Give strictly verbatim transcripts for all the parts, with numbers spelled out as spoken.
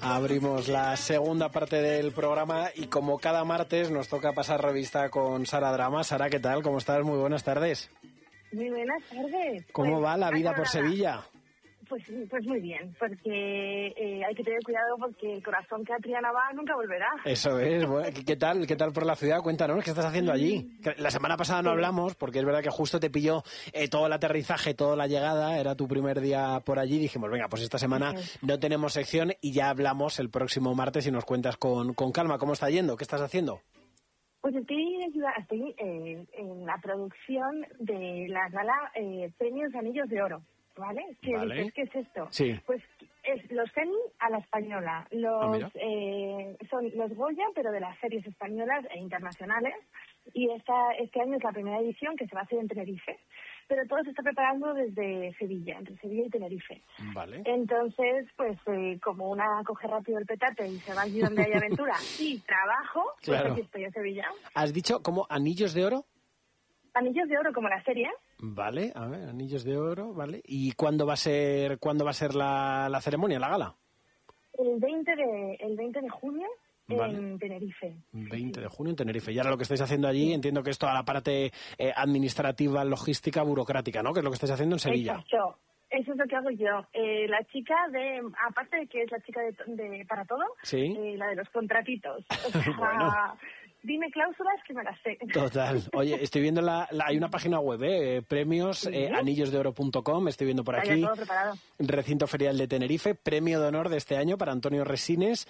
Abrimos la segunda parte del programa y como cada martes nos toca pasar revista con Sara Drama. Sara, ¿qué tal? ¿Cómo estás? Muy buenas tardes. Muy buenas tardes. ¿Cómo pues, va la vida por Sevilla? Pues, pues muy bien, porque eh, hay que tener cuidado porque el corazón que a Triana va nunca volverá. Eso es. Bueno, ¿qué tal? ¿Qué tal por la ciudad? Cuéntanos, ¿qué estás haciendo allí? La semana pasada no hablamos porque es verdad que justo te pilló eh, todo el aterrizaje, toda la llegada, era tu primer día por allí. Dijimos, venga, pues esta semana no tenemos sección y ya hablamos el próximo martes y nos cuentas con, con calma cómo está yendo, qué estás haciendo. Pues estoy, estoy eh, en la producción de la gala eh, Premios Anillos de Oro. ¿Vale? ¿Qué, vale. dices, ¿Qué es esto? Sí. Pues es los Emmy a la española. Los, ah, eh, son los Goya, pero de las series españolas e internacionales. Y esta, este año es la primera edición que se va a hacer en Tenerife. Pero todo se está preparando desde Sevilla, entre Sevilla y Tenerife. Vale. Entonces, pues eh, como una coge rápido el petate y se va allí donde hay aventura y trabajo, claro. Pues aquí estoy en Sevilla. ¿Has dicho como Anillos de Oro? Anillos de Oro, como la serie. Vale, a ver, Anillos de Oro, vale. ¿Y cuándo va a ser cuándo va a ser la, la ceremonia, la gala? El veinte de el veinte de junio vale. En Tenerife. veinte de junio en Tenerife. Y ahora lo que estáis haciendo allí, sí. Entiendo que es toda la parte eh, administrativa, logística, burocrática, ¿no? Que es lo que estáis haciendo en Sevilla. Exacto. Eso es lo que hago yo. Eh, la chica de, aparte de que es la chica de, de para todo, ¿sí? eh, la de los contratitos. O sea, bueno. Dime cláusulas que me las sé. Total. Oye, estoy viendo la, la hay una página web, eh, premios, ¿sí? eh, anillos de oro punto com, estoy viendo por aquí. Todo preparado. Recinto Ferial de Tenerife, premio de honor de este año para Antonio Resines.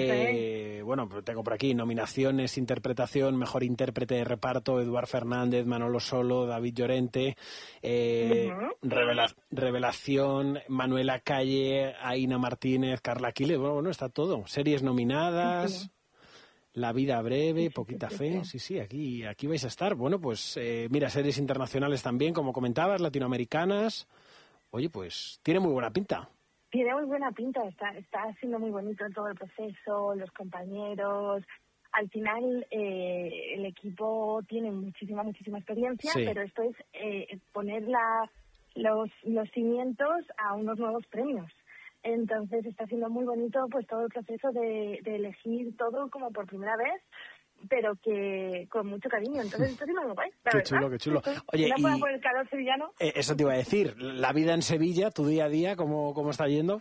Eh, bueno, tengo por aquí nominaciones, interpretación, mejor intérprete de reparto, Eduard Fernández, Manolo Solo, David Llorente, eh, uh-huh. revela, Revelación, Manuela Calle, Aina Martínez, Carla Aquiles, bueno, bueno, está todo. Series nominadas. Uh-huh. La vida breve, poquita fe, sí, sí, aquí, aquí vais a estar. Bueno, pues eh, mira, series internacionales también, como comentabas, latinoamericanas. Oye, pues tiene muy buena pinta. Tiene muy buena pinta, está, está siendo muy bonito todo el proceso, los compañeros. Al final eh, el equipo tiene muchísima, muchísima experiencia, sí. Pero esto es eh, poner la, los, los cimientos a unos nuevos premios. Entonces está siendo muy bonito pues todo el proceso de, de elegir todo como por primera vez, pero que con mucho cariño. Entonces está siendo muy guay. Qué chulo, qué chulo. Oye, ¿no y puedo por el calor sevillano? Eh, eso te iba a decir. La vida en Sevilla, tu día a día, ¿cómo, cómo está yendo?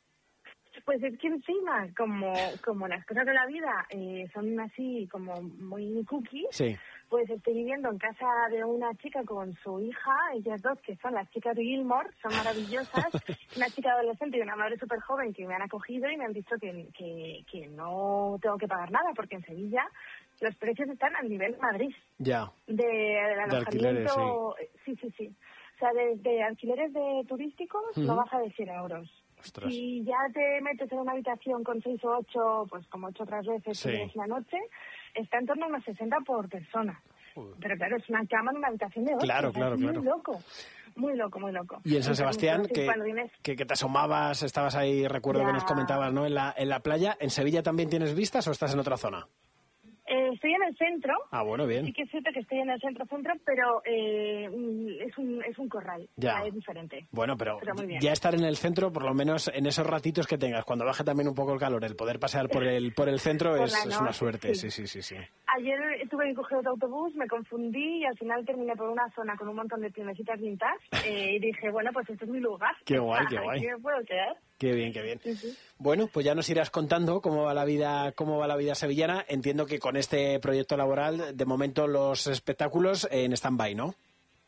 Pues es que encima, como, como las cosas de la vida eh, son así como muy cookies, sí. Pues estoy viviendo en casa de una chica con su hija, ellas dos, que son las chicas de Gilmore, son maravillosas, una chica adolescente y una madre súper joven que me han acogido y me han dicho que, que, que no tengo que pagar nada, porque en Sevilla los precios están al nivel Madrid. Ya. De, de alojamiento. Sí. sí, sí, sí. O sea, de, de alquileres de turísticos uh-huh. No baja de cien euros. Ostras. Si ya te metes en una habitación con seis o ocho, pues como ocho otras veces sí. En la noche, está en torno a unos sesenta por persona. Uy. Pero claro, es una cama en una habitación de ocho. Claro, claro, es claro. Muy loco, muy loco, muy loco. Y en San Sebastián, que, vienes... que, que te asomabas, estabas ahí, recuerdo ya. Que nos comentabas, ¿no? En la, en la playa. ¿En Sevilla también tienes vistas o estás en otra zona? Eh, estoy en el centro. Ah, bueno, bien. Sí que es cierto que estoy en el centro-centro, pero eh, es un es un corral. Ya. Es diferente. Bueno, pero, pero ya estar en el centro, por lo menos en esos ratitos que tengas, cuando baje también un poco el calor, el poder pasear por el por el centro es, es una suerte. Sí. sí, sí, sí, sí. Ayer tuve que coger otro autobús, me confundí y al final terminé por una zona con un montón de tiendecitas vintage eh, y dije, bueno, pues este es mi lugar. Qué guay, qué guay. ¿Qué me puedo quedar? Qué bien, qué bien. Sí, sí. Bueno, pues ya nos irás contando cómo va la vida, cómo va la vida sevillana. Entiendo que con este proyecto laboral, de momento los espectáculos en stand-by, ¿no?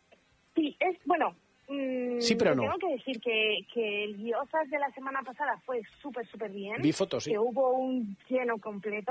Sí, es bueno. Mmm, sí, pero no. Tengo que decir que, que el Guiozas de la semana pasada fue súper, súper bien. Vi fotos, sí. Que hubo un lleno completo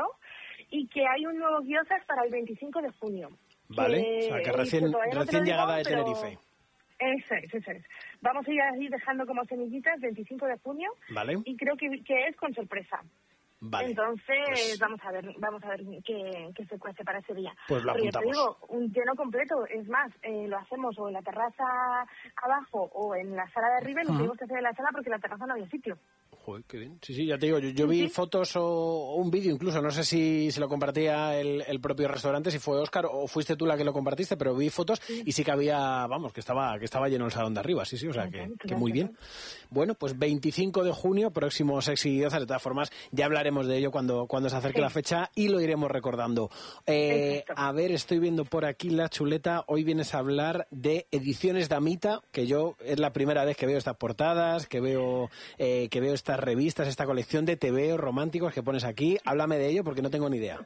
y que hay un nuevo Guiozas para el veinticinco de junio. Vale, que, o sea, que recién, que recién no llegada digo, de Tenerife. Eso es, eso es. Vamos a ir así dejando como semillitas veinticinco de junio. Vale. Y creo que, que es con sorpresa. Vale. Entonces, pues, vamos a ver vamos a ver qué, qué se cuece para ese día. Pues lo Pero apuntamos. Yo te digo, un lleno completo. Es más, eh, lo hacemos o en la terraza abajo o en la sala de arriba y nos uh-huh. tuvimos que hacer en la sala porque en la terraza no había sitio. Joder, qué bien. Sí, sí, ya te digo, yo, yo vi sí. fotos o, o un vídeo incluso, no sé si se lo compartía el, el propio restaurante, si fue Óscar o fuiste tú la que lo compartiste, pero vi fotos sí. y sí que había, vamos, que estaba que estaba lleno el salón de arriba, sí, sí, o sea, que, que muy bien. Bueno, pues veinticinco de junio, próximo Sexy Guiozas, de todas formas, ya hablaremos de ello cuando, cuando se acerque sí. la fecha y lo iremos recordando. Eh, a ver, estoy viendo por aquí la chuleta, hoy vienes a hablar de Ediciones Damita, que yo es la primera vez que veo estas portadas, que veo, eh, que veo estas revistas, esta colección de tebeos románticos que pones aquí. Háblame de ello porque no tengo ni idea.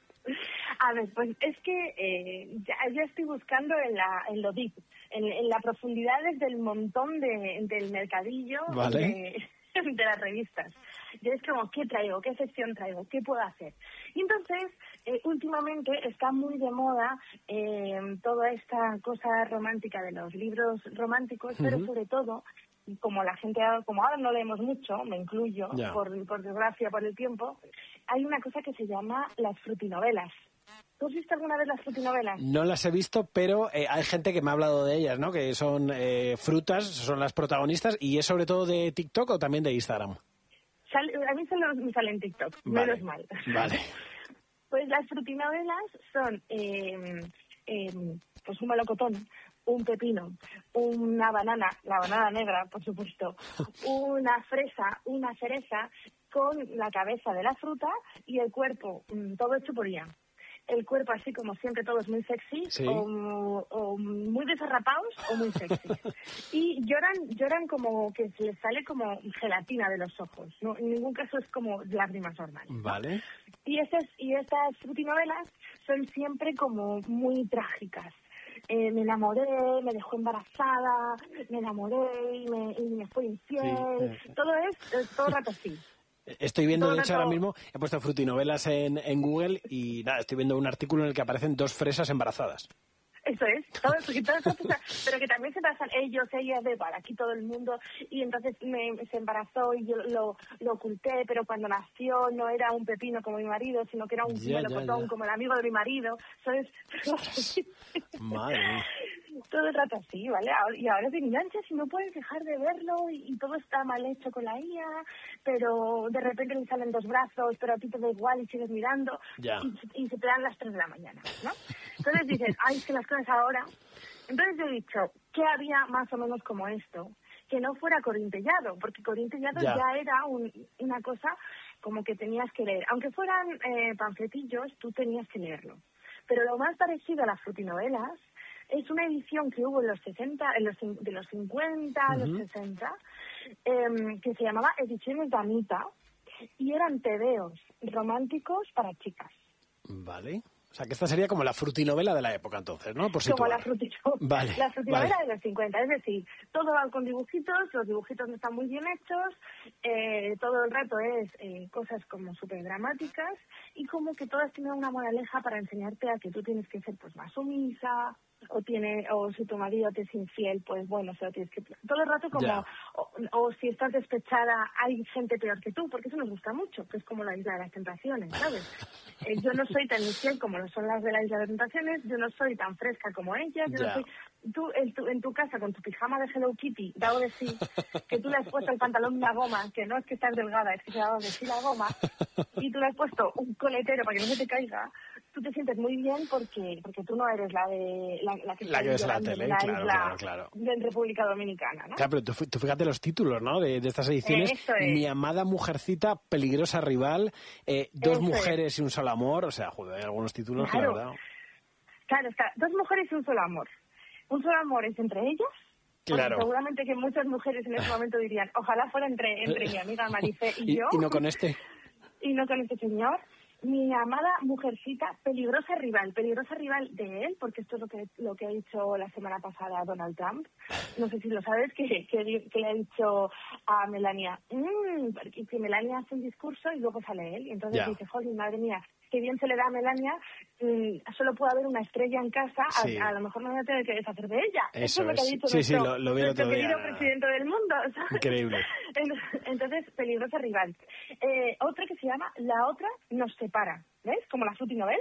A ver, pues es que eh, ya, ya estoy buscando en, la, en lo deep, en, en la profundidad desde el montón de, del mercadillo vale. de, de las revistas. Yo es como, ¿qué traigo? ¿Qué sección traigo? ¿Qué puedo hacer? Y entonces, eh, últimamente está muy de moda eh, toda esta cosa romántica de los libros románticos, uh-huh. pero sobre todo, como la gente, como ahora no leemos mucho, me incluyo, yeah. por, por desgracia, por el tiempo, hay una cosa que se llama las frutinovelas. ¿Tú has visto alguna vez las frutinovelas? No las he visto, pero eh, hay gente que me ha hablado de ellas, ¿no? Que son eh, frutas, son las protagonistas, y es sobre todo de TikTok o también de Instagram. Sal, a mí solo me sale en TikTok, vale. menos mal. Vale. Pues las frutinovelas son eh, eh, pues un melocotón, un pepino, una banana, la banana negra, por supuesto, una fresa, una cereza, con la cabeza de la fruta y el cuerpo, todo hecho por ella. El cuerpo, así como siempre, todos muy sexy, sí. o, o muy desarrapados o muy sexy. Y lloran lloran como que se les sale como gelatina de los ojos. No, en ningún caso es como lágrimas normales, ¿no? Vale. Y, esas, y estas frutinovelas son siempre como muy trágicas. Eh, me enamoré, me dejó embarazada, me enamoré y me, y me fue infiel. Sí. Todo es, es todo el rato así. Estoy viendo, de hecho, ahora mismo, he puesto frutinovelas en, en Google y nada, estoy viendo un artículo en el que aparecen dos fresas embarazadas. Eso es, todo eso, y todo eso, pero que también se embarazan ellos, ellas, de para aquí todo el mundo, y entonces me, se embarazó y yo lo, lo oculté, pero cuando nació no era un pepino como mi marido, sino que era un ya, melocotón ya, ya. como el amigo de mi marido, ¿sabes? Madre mía. Todo el rato así, ¿vale? Y ahora te enganchas y no puedes dejar de verlo y, y todo está mal hecho con la I A, pero de repente le salen dos brazos, pero a ti te da igual y sigues mirando y, y se te dan las tres de la mañana, ¿no? Entonces dices, ay, es que las cosas ahora... Entonces yo he dicho, ¿qué había más o menos como esto? Que no fuera corintellado, porque corintellado ya, ya era un, una cosa como que tenías que leer. Aunque fueran eh, panfletillos, tú tenías que leerlo. Pero lo más parecido a las frutinovelas es una edición que hubo en los sesenta, en los, de los cincuenta a uh-huh. los sesenta, eh, que se llamaba Ediciones Damita, y eran tebeos románticos para chicas. Vale. O sea, que esta sería como la frutinovela de la época, entonces, ¿no? Por como la, frutino, vale, la frutinovela vale. de los cincuenta, es decir, todo va con dibujitos, los dibujitos no están muy bien hechos, eh, todo el rato es eh, cosas como súper dramáticas y como que todas tienen una moraleja para enseñarte a que tú tienes que ser pues más sumisa, o tiene o si tu marido te es infiel, pues bueno, se lo tienes que... Todo el rato como... O, o si estás despechada, hay gente peor que tú, porque eso nos gusta mucho, que es como la Isla de las Tentaciones, ¿sabes? Eh, yo no soy tan infiel como lo son las de la Isla de las Tentaciones, yo no soy tan fresca como ellas, yo ya. no soy... Tú en tu, en tu casa con tu pijama de Hello Kitty, dado de sí, que tú le has puesto el pantalón una goma, que no es que estás delgada, es que se ha dado de sí la goma, y tú le has puesto un coletero para que no se te caiga, tú te sientes muy bien porque porque tú no eres la de la, la que, la que ves la tele, la claro, isla claro, claro. de República Dominicana, ¿no? Claro, pero tú, tú fíjate los títulos, ¿no? De, de estas ediciones. Eso es. Mi amada mujercita, peligrosa rival, eh, dos Eso mujeres es. y un solo amor. O sea, joder, hay algunos títulos claro. que la verdad... Claro, está, dos mujeres y un solo amor. Un solo amor es entre ellas. Claro. Seguramente que muchas mujeres en ese momento dirían, ojalá fuera entre, entre mi amiga Marifé y, y yo. Y no con este. Y no con este señor. Mi amada mujercita, peligrosa rival, peligrosa rival de él, porque esto es lo que lo que ha dicho la semana pasada Donald Trump. No sé si lo sabes, que, que, que le ha dicho a Melania, mmm, que Melania hace un discurso y luego sale él. Y entonces yeah. dice, joder, madre mía, qué bien se le da a Melania, mmm, solo puede haber una estrella en casa, sí. a, a lo mejor no voy a tener que deshacer de ella. Eso, Eso es lo que ha dicho sí, nuestro, sí, lo, lo nuestro querido día. presidente del mundo, ¿sabes? Increíble. Entonces, peligrosa rival. Eh, otra que se llama La otra nos separa, ¿ves? Como la frutinovela.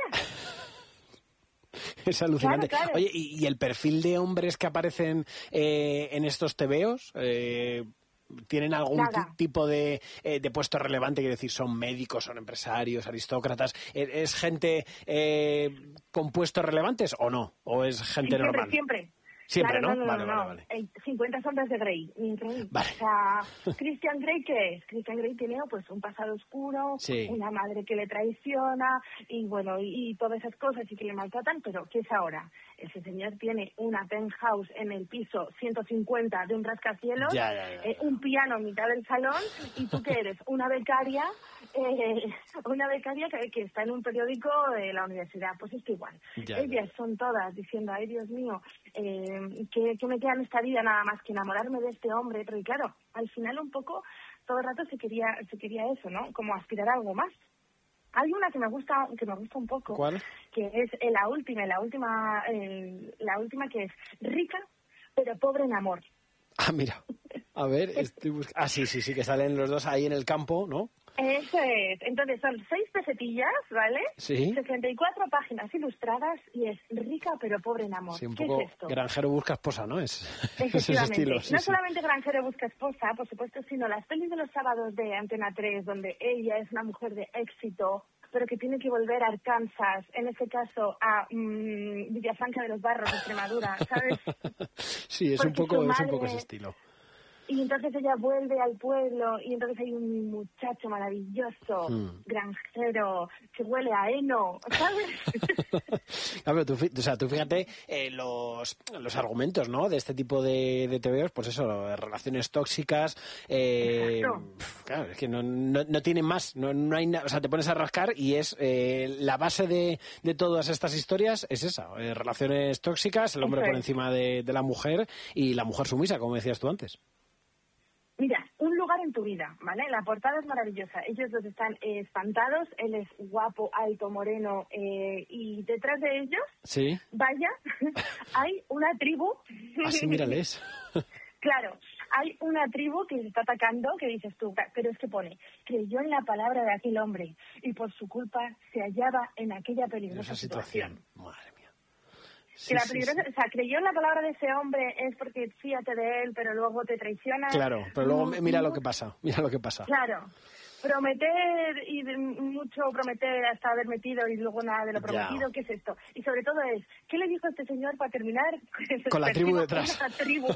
Es alucinante. Claro, claro. Oye, ¿y, ¿y el perfil de hombres que aparecen eh, en estos tebeos? Eh, ¿Tienen algún Nada. t- tipo de, eh, de puesto relevante? Quiero decir, ¿son médicos, son empresarios, aristócratas? ¿Es, es gente eh, con puestos relevantes o no? ¿O es gente Sí, siempre, normal? siempre. Siempre, Claro, ¿no? no, no, Vale, no, vale, no. vale. Eh, cincuenta sombras de Grey. Grey. Vale. O sea, Christian Grey, ¿qué es? Christian Grey tiene pues un pasado oscuro, Sí. una madre que le traiciona y bueno, y, y todas esas cosas y que le maltratan, pero ¿qué es ahora? Ese señor tiene una penthouse en el piso ciento cincuenta de un rascacielos, Ya, ya, ya, ya. eh, un piano en mitad del salón, y ¿tú qué eres? Una becaria, eh, una becaria que, que está en un periódico de la universidad. Pues esto igual. Ya, Ellas son todas diciendo, ay Dios mío, eh, ¿qué, qué me queda en esta vida nada más que enamorarme de este hombre? Pero y claro, al final un poco todo el rato se quería se quería eso, ¿no? Como aspirar a algo más. Hay una que me gusta que me gusta un poco, ¿Cuál? que es eh, la última, la última, eh, la última que es rica pero pobre en amor. Ah, mira. A ver, estoy buscando... Ah, sí, sí, sí, que salen los dos ahí en el campo, ¿no? Eso es. Entonces son seis pesetillas, ¿vale? Sí. sesenta y cuatro páginas ilustradas y es rica pero pobre en amor. Sí, un ¿Qué poco es esto? granjero busca esposa, ¿no? Es, es ese Efectivamente. estilo. Sí, no sí. solamente Granjero busca esposa, por supuesto, sino las pelis de los sábados de Antena tres, donde ella es una mujer de éxito, pero que tiene que volver a Arkansas, en este caso a mmm, Villafranca de los Barros, Extremadura, ¿sabes? Sí, es un, Porque poco, su es un madre- poco ese estilo. Y entonces ella vuelve al pueblo y entonces hay un muchacho maravilloso, Hmm. granjero, que huele a heno, ¿sabes? Claro, tú, fi- o sea, tú fíjate eh, los, los argumentos, ¿no? De este tipo de, de T V Os, pues eso, de relaciones tóxicas. Eh, Exacto. pf, claro, es que no, no, no tienen más. No, no hay na- o sea, te pones a rascar y es eh, la base de, de todas estas historias es esa: eh, relaciones tóxicas, el hombre Eso por es. encima de, de la mujer y la mujer sumisa, como decías tú antes. Mira, un lugar en tu vida, ¿vale? La portada es maravillosa. Ellos dos están eh, espantados, él es guapo, alto, moreno, eh, y detrás de ellos, Sí. vaya, hay una tribu. Así, mírales. Claro, hay una tribu que se está atacando, que dices tú, pero es que pone, creyó en la palabra de aquel hombre y por su culpa se hallaba en aquella peligrosa Esa situación. situación. Madre mía. Que Sí, la sí, peligrosa, sí. o sea, creyó en la palabra de ese hombre es porque fíjate de él, pero luego te traiciona. Claro, pero luego Mm, mira lo mm, que pasa, mira lo que pasa. Claro, prometer y de- mucho prometer hasta haber metido y luego nada de lo Ya. prometido, ¿qué es esto? Y sobre todo es, ¿qué le dijo este señor para terminar? Con la tribu Persigo detrás. una tribu.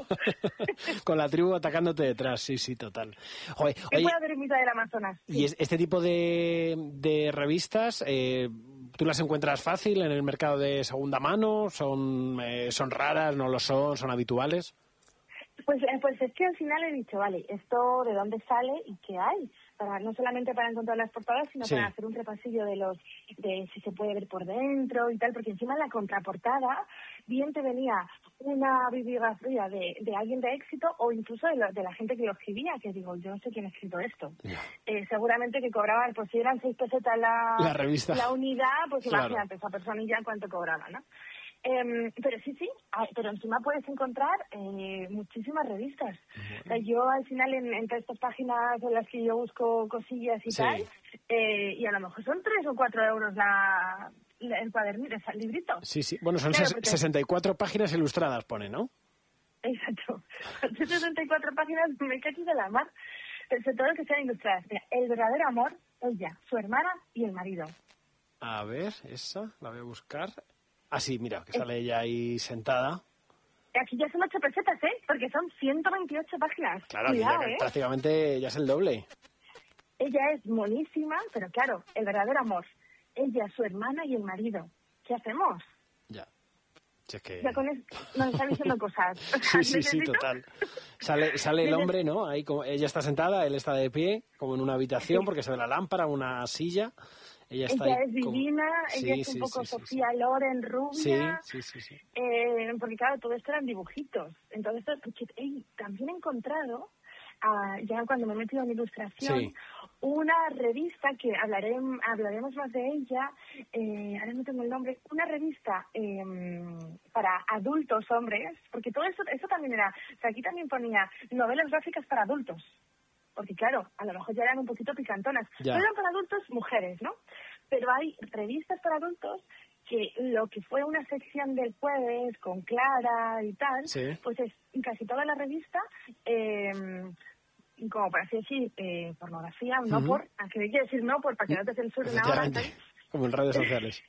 Con la tribu atacándote detrás, sí, sí, total. Joder, ¿Qué oye, puede haber en mitad del Amazonas? y es- este tipo de, de revistas, eh, ¿tú las encuentras fácil en el mercado de segunda mano? ¿Son, eh, son raras, no lo son, son habituales? Pues, eh, pues es que al final he dicho, vale, ¿esto de dónde sale y qué hay? Para, no solamente para encontrar las portadas, sino Sí. para hacer un repasillo de los de si se puede ver por dentro y tal, porque encima en la contraportada bien te venía una bibliografía de, de alguien de éxito o incluso de, lo- de la gente que lo escribía, que digo, yo no sé quién ha escrito esto. Ya. Eh, seguramente que cobraban, pues si eran seis pesetas la, La revista. la unidad, pues Claro. imagínate esa personilla cuánto cobraba, ¿no? Em, pero sí, sí, ah, pero encima puedes encontrar eh, muchísimas revistas. O sea, yo al final en, entre estas páginas en las que yo busco cosillas y Sí. tal, eh, y a lo mejor son tres o cuatro euros la, la- el cuadernito, el librito. Sí, sí. Bueno, son Claro, ses- porque- sesenta y cuatro páginas ilustradas, pone, ¿no? Exacto. De sesenta y cuatro páginas me cachis de la mar. Pero sobre todo que sean ilustradas. Mira, el verdadero amor, ella, su hermana y el marido. A ver, esa, la voy a buscar. Ah, sí, mira, que sale ella ahí sentada. Aquí ya son ocho pesetas, ¿eh? Porque son ciento veintiocho páginas. Claro, aquí Cuidado, ya, ¿eh? prácticamente ya es el doble. Ella es monísima, pero claro, el verdadero amor. Ella, su hermana y el marido. ¿Qué hacemos? Ya. Si es que... Ya con eso nos están diciendo cosas. Sí, sí, sí, Necesito- total. Sale, sale el Neces- hombre, ¿no? Ahí como, ella está sentada, él está de pie, como en una habitación, Sí. porque se ve la lámpara, una silla. Ella está Ella ahí es como- divina, Sí, ella es un sí, poco sí, sí, Sofía Loren, Sí, rubia. sí, sí, sí. Eh, porque claro, todo esto eran dibujitos. Entonces, porque, ey, también he encontrado, ah, ya cuando me he metido en ilustración, Sí. una revista que hablaré, hablaremos más de ella, eh, ahora no tengo el nombre, una revista eh, para adultos hombres, porque todo eso, eso también era, o sea, aquí también ponía novelas gráficas para adultos. Porque claro, a lo mejor ya eran un poquito picantonas. Ya. No eran para adultos, mujeres, ¿no? Pero hay revistas para adultos que lo que fue una sección del jueves con Clara y tal, Sí. pues es casi toda la revista eh, como por así decir, eh, pornografía, no uh-huh. por, ¿a qué quiere decir no por? Para que no te censuren ahora. Como en redes sociales.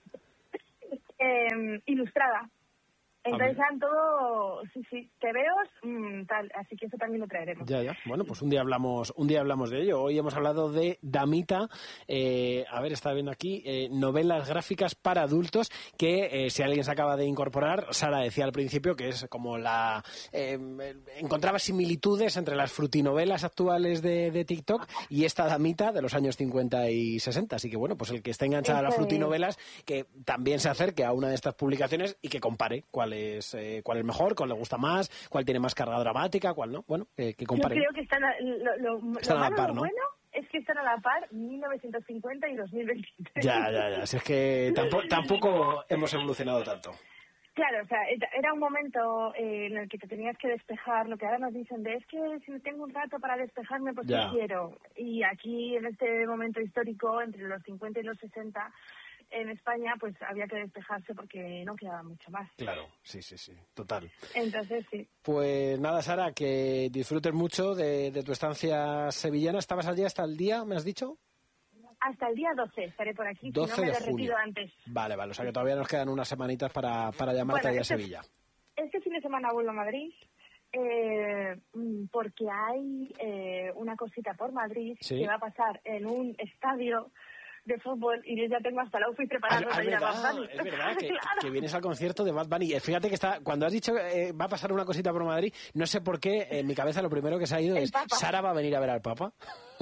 eh, ilustrada. Entonces eran todo, sí, sí, tebeos, mmm, tal, así que eso también lo traeremos. Ya, ya. Bueno, pues un día hablamos, un día hablamos de ello. Hoy hemos hablado de Damita, eh, a ver, estaba viendo aquí, eh, novelas gráficas para adultos, que eh, si alguien se acaba de incorporar, Sara decía al principio que es como la... Eh, encontraba similitudes entre las frutinovelas actuales de, de TikTok y esta Damita de los años cincuenta y sesenta. Así que bueno, pues el que esté enganchado a las frutinovelas, que también se acerque a una de estas publicaciones y que compare cuál es eh, cuál es mejor, cuál le gusta más, cuál tiene más carga dramática, cuál no. Bueno, eh, que comparen. Yo creo que están a, lo, lo, están lo a la par, lo ¿no? Bueno es que están a la par mil novecientos cincuenta y dos mil veintitrés. Ya, ya, ya. Si es que tampoco, tampoco hemos evolucionado tanto. Claro, o sea, era un momento eh, en el que te tenías que despejar, lo que ahora nos dicen de es que si tengo un rato para despejarme, pues ya. ¿qué quiero? Y aquí, en este momento histórico, entre los cincuenta y los sesenta, en España, pues había que despejarse porque no quedaba mucho más. Claro, sí, sí, sí, total. Entonces, sí. Pues nada, Sara, que disfrutes mucho de, de tu estancia sevillana. ¿Estabas allí hasta el día, me has dicho? Hasta el día doce estaré por aquí, doce si no me de he junio. antes. Vale, vale, o sea que todavía nos quedan unas semanitas para, para llamarte bueno, allá a este, Sevilla. Este fin de semana vuelvo a Madrid. Eh, porque hay eh, una cosita por Madrid ¿Sí? que va a pasar en un estadio de fútbol y yo ya tengo hasta el outfit preparado ah, para ir a Bad Bunny. Es verdad que, claro. que vienes al concierto de Bad Bunny. Fíjate que está cuando has dicho eh, va a pasar una cosita por Madrid, no sé por qué en mi cabeza lo primero que se ha ido el es Papa. Sara va a venir a ver al Papa.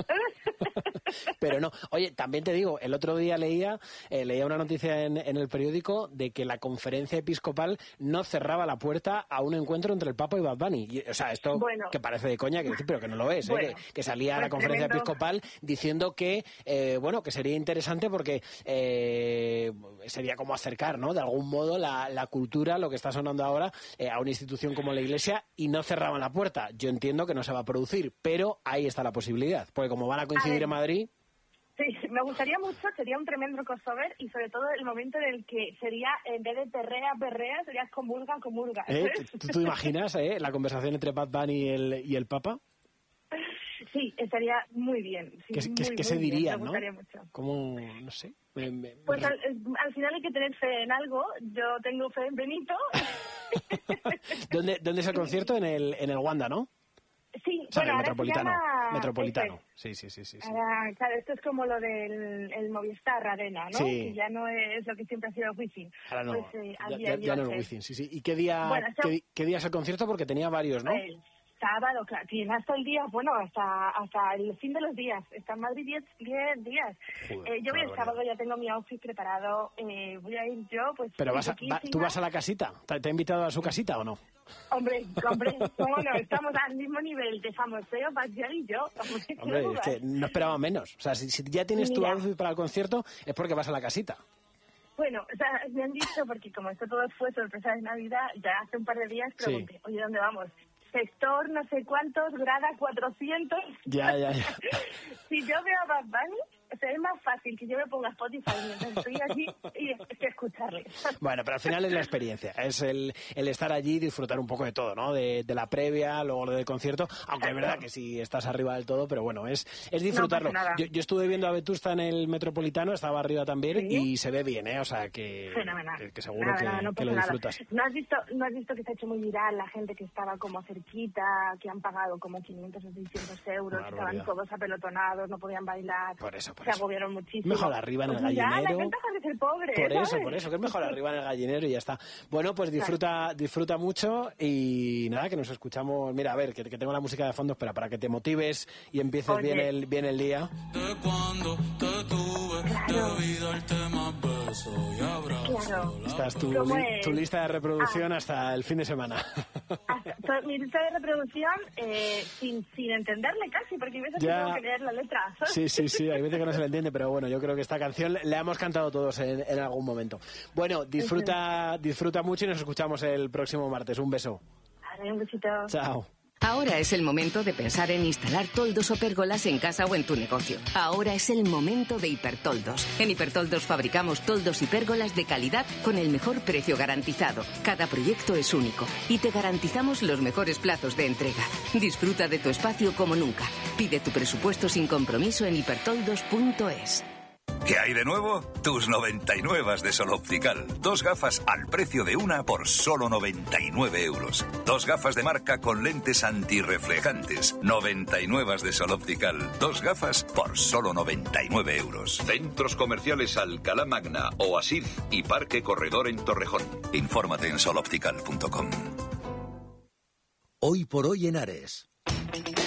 Pero no, oye, también te digo, el otro día leía eh, leía una noticia en, en el periódico de que la conferencia episcopal no cerraba la puerta a un encuentro entre el Papa y Bad Bunny. Y, o sea, esto bueno, que parece de coña, que decir, pero que no lo es, bueno, eh, que, que salía pues la conferencia tremendo. episcopal diciendo que, eh, bueno, que sería interesante porque eh, sería como acercar, ¿no? De algún modo la, la cultura, lo que está sonando ahora, eh, a una institución como la Iglesia y no cerraban la puerta. Yo entiendo que no se va a producir, pero ahí está la posibilidad, porque como van a coincidir a ver, en Madrid... Sí, me gustaría mucho, sería un tremendo crossover y sobre todo el momento en el que sería, en vez de perrea, perrea, sería comulga, comulga. ¿Eh? ¿Tú, ¿Tú imaginas eh, la conversación entre Bad Bunny y el, y el Papa? Sí, estaría muy bien. Sí, ¿Qué, muy, qué, muy qué se diría, no? Mucho. ¿Cómo, no sé? Me, me, pues me... al, al final hay que tener fe en algo. Yo tengo fe en Benito. ¿Dónde, ¿Dónde es el concierto? En el, en el Wanda, ¿no? Sí, o sea, bueno, el Metropolitano. Llama... Metropolitano. Sí, sí, sí, sí, sí. Ahora, claro, esto es como lo del el Movistar Arena, ¿no? Sí. Que ya no es lo que siempre ha sido Wizzing. Ahora no, pues, eh, ya, ya, ya no es Wizzing, sí, sí. ¿Y qué día, bueno, qué, qué día es el concierto? Porque tenía varios, ¿no? Pues, sábado, claro, tiene hasta el día, bueno, hasta hasta el fin de los días. Está en Madrid diez días. Joder, eh, yo voy el sábado, ya tengo mi outfit preparado. Eh, voy a ir yo, pues... Pero vas a, va, ¿tú vas a la casita? ¿Te, ¿Te ha invitado a su casita o no? Hombre, hombre, cómo no, estamos al mismo nivel de famoseo, Badial y yo. Hombre, es que no esperaba menos. O sea, si, si ya tienes Mira, tu outfit para el concierto, es porque vas a la casita. Bueno, o sea, me han dicho, porque como esto todo fue sorpresa de Navidad, ya hace un par de días pregunté, sí. Oye, ¿dónde vamos? Sector no sé cuántos, grada cuatrocientos. Ya, ya, ya. Si yo veo a Bad Bunny, o sea, es más fácil que yo me ponga Spotify mientras estoy allí y que escucharle. Bueno, pero al final es la experiencia, es el, el estar allí y disfrutar un poco de todo, ¿no? De, de la previa, luego lo del concierto, aunque es verdad que si estás arriba del todo, pero bueno, es, es disfrutarlo. No yo, yo estuve viendo a Vetusta en el Metropolitano, estaba arriba también, ¿Sí? Y se ve bien, ¿eh? O sea, que, que, que seguro nada, que, nada, no que lo disfrutas. ¿No has, visto, ¿No has visto que se ha hecho muy viral la gente que estaba como cerquita, que han pagado como quinientos o seiscientos euros, estaban todos apelotonados, no podían bailar, por eso, por se eso. agobiaron muchísimo. Mejor arriba en el pues gallinero. Ya, la ventaja de ser pobre, por ¿sabes? eso, por eso, que es mejor arriba en el gallinero y ya está. Bueno, pues disfruta, claro. disfruta mucho y nada, que nos escuchamos. Mira, a ver, que, que tengo la música de fondo, espera, para que te motives y empieces Oye. bien el, bien el día. De cuando te tuve, claro. debí darte más besos y abrazos. Claro. Esta es tu, li, tu lista de reproducción ah. hasta el fin de semana. Hasta, mi lista de reproducción eh, sin, sin entenderle casi, porque hay veces ya. que tengo que leer la letra. Sí, sí, sí, hay veces que no se le entiende, pero bueno, yo creo que esta canción la hemos cantado todos en, en algún momento. Bueno, disfruta, disfruta mucho y nos escuchamos el próximo martes. Un beso. Vale, un besito. Chao. Ahora es el momento de pensar en instalar toldos o pérgolas en casa o en tu negocio. Ahora es el momento de Hipertoldos. En Hipertoldos fabricamos toldos y pérgolas de calidad con el mejor precio garantizado. Cada proyecto es único y te garantizamos los mejores plazos de entrega. Disfruta de tu espacio como nunca. Pide tu presupuesto sin compromiso en hipertoldos punto es. ¿Qué hay de nuevo? Tus noventa y nueve de Sol Optical. Dos gafas al precio de una por solo noventa y nueve euros. Dos gafas de marca con lentes antirreflejantes. noventa y nueve de Sol Optical. Dos gafas por solo noventa y nueve euros. Centros comerciales Alcalá Magna, Oasis y Parque Corredor en Torrejón. Infórmate en sol optical punto com. Hoy por hoy en Ares.